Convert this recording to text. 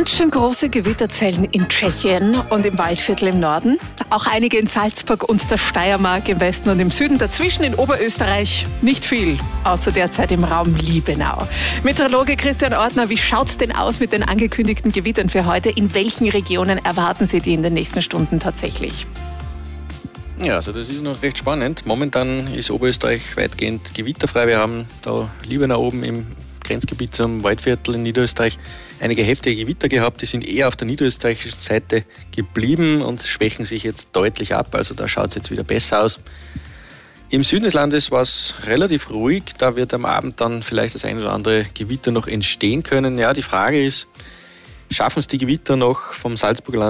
Ganz schön große Gewitterzellen in Tschechien und im Waldviertel im Norden. Auch einige in Salzburg und der Steiermark im Westen und im Süden. Dazwischen in Oberösterreich nicht viel, außer derzeit im Raum Liebenau. Meteorologe Christian Ortner, wie schaut's denn aus mit den angekündigten Gewittern für heute? In welchen Regionen erwarten Sie die in den nächsten Stunden tatsächlich? Ja, also das ist noch recht spannend. Momentan ist Oberösterreich weitgehend gewitterfrei. Wir haben da Liebenau oben im Grenzgebiet zum Waldviertel in Niederösterreich einige heftige Gewitter gehabt. Die sind eher auf der niederösterreichischen Seite geblieben und schwächen sich jetzt deutlich ab. Also da schaut es jetzt wieder besser aus. Im Süden des Landes war es relativ ruhig. Da wird am Abend dann vielleicht das ein oder andere Gewitter noch entstehen können. Ja, die Frage ist, schaffen es die Gewitter noch vom Salzburger Land